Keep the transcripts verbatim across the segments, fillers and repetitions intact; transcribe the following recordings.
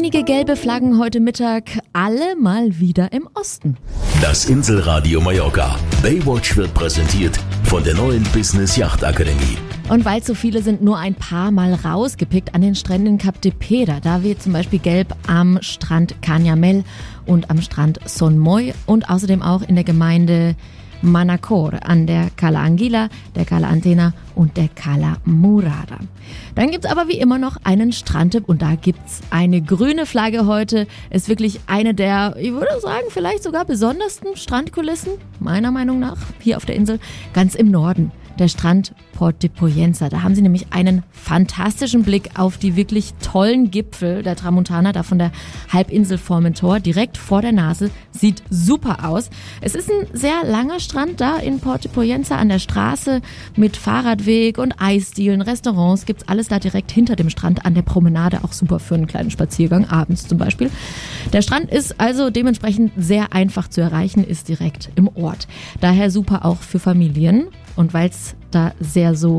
Einige gelbe Flaggen heute Mittag, alle mal wieder im Osten. Das Inselradio Mallorca. Baywatch wird präsentiert von der neuen Business Yacht Akademie. Und weil so viele sind, nur ein paar Mal rausgepickt an den Stränden Cap de Pera. Da weht zum Beispiel gelb am Strand Canyamel und am Strand Son Moy und außerdem auch in der Gemeinde Manacor an der Cala Anguila, der Cala Antena und der Cala Murada. Dann gibt's aber wie immer noch einen Strandtipp und da gibt's eine grüne Flagge heute. Ist wirklich eine der, ich würde sagen, vielleicht sogar besondersten Strandkulissen, meiner Meinung nach, hier auf der Insel, ganz im Norden. Der Strand Port de Pollença. Da haben sie nämlich einen fantastischen Blick auf die wirklich tollen Gipfel der Tramontana, da von der Halbinsel Formentor, direkt vor der Nase. Sieht super aus. Es ist ein sehr langer Strand da in Port de Pollença an der Straße mit Fahrradweg und Eisdielen, Restaurants. Gibt's alles da direkt hinter dem Strand an der Promenade. Auch super für einen kleinen Spaziergang, abends zum Beispiel. Der Strand ist also dementsprechend sehr einfach zu erreichen, ist direkt im Ort. Daher super auch für Familien. Und weil es da sehr so,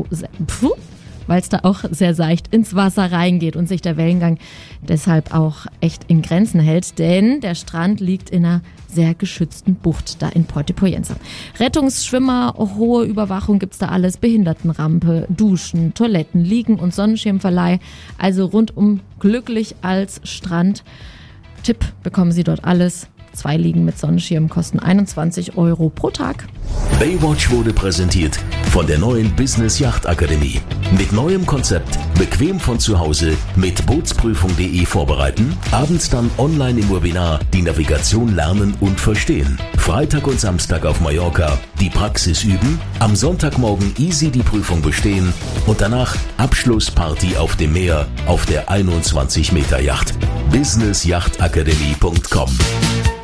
weil es da auch sehr seicht ins Wasser reingeht und sich der Wellengang deshalb auch echt in Grenzen hält, denn der Strand liegt in einer sehr geschützten Bucht da in Port de Pollença. Rettungsschwimmer, hohe Überwachung gibt's da alles, Behindertenrampe, Duschen, Toiletten, Liegen und Sonnenschirmverleih, also rundum glücklich als Strand. Tipp bekommen Sie dort alles. Zwei Liegen mit Sonnenschirm kosten einundzwanzig Euro pro Tag. Baywatch wurde präsentiert von der neuen Business Yacht Akademie. Mit neuem Konzept, bequem von zu Hause, mit bootsprüfung punkt de vorbereiten, abends dann online im Webinar die Navigation lernen und verstehen. Freitag und Samstag auf Mallorca die Praxis üben, am Sonntagmorgen easy die Prüfung bestehen und danach Abschlussparty auf dem Meer auf der einundzwanzig Meter Yacht. business yacht akademie punkt com